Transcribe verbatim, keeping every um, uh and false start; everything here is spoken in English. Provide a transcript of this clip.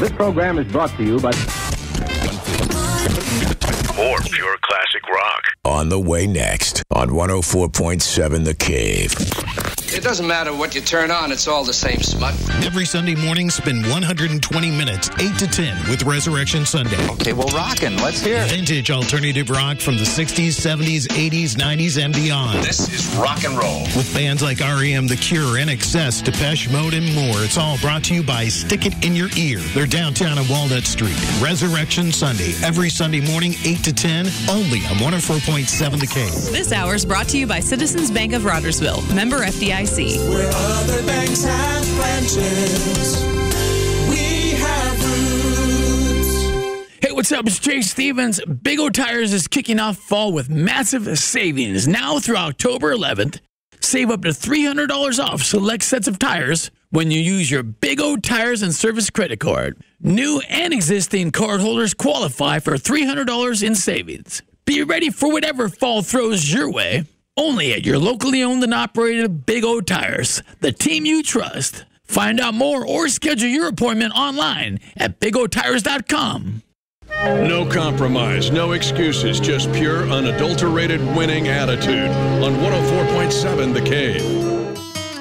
This program is brought to you by... More pure classic rock. On the way next on one oh four point seven The Cave. It doesn't matter what you turn on, it's all the same smut. Every Sunday morning, spend one hundred twenty minutes, eight to ten, with Resurrection Sunday. Okay, well, rockin'. Let's hear it. Vintage alternative rock from the sixties, seventies, eighties, nineties, and beyond. This is rock and roll. With bands like R E M, The Cure, N X S, Depeche Mode, and more. It's all brought to you by Stick It in Your Ear. They're downtown on Walnut Street. Resurrection Sunday, every Sunday morning, eight to ten, only on one oh four point seven The Cave. This hour is brought to you by Citizens Bank of Rogersville. Member F D I C. Where other banks have branches, we have roots. Hey, what's up? It's Jay Stevens. Big O Tires is kicking off fall with massive savings. Now through October eleventh, save up to three hundred dollars off select sets of tires when you use your Big O Tires and Service credit card. New and existing cardholders qualify for three hundred dollars in savings. Be ready for whatever fall throws your way. Only at your locally owned and operated Big O Tires, the team you trust. Find out more or schedule your appointment online at big o tires dot com. No compromise, no excuses, just pure, unadulterated winning attitude on one oh four point seven The Cave.